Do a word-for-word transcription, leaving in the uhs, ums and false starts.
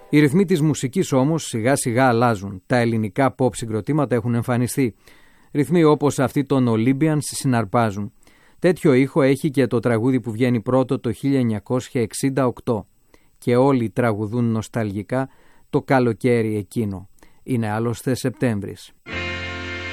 Οι ρυθμοί της μουσικής όμως σιγά σιγά αλλάζουν. Τα ελληνικά pop συγκροτήματα έχουν εμφανιστεί. Ρυθμοί όπως αυτοί των Olympians συναρπάζουν. Τέτοιο ήχο έχει και το τραγούδι που βγαίνει πρώτο το χίλια εννιακόσια εξήντα οκτώ. Και όλοι τραγουδούν νοσταλγικά το καλοκαίρι εκείνο. Είναι άλλωστε Σεπτέμβρης.